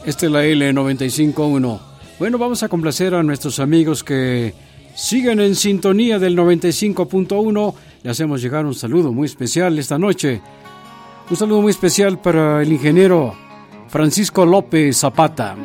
Esta es la L95.1. Bueno, vamos a complacer a nuestros amigos que siguen en sintonía del 95.1. Le hacemos llegar un saludo muy especial esta noche. Un saludo muy especial para el ingeniero Francisco López Zapata.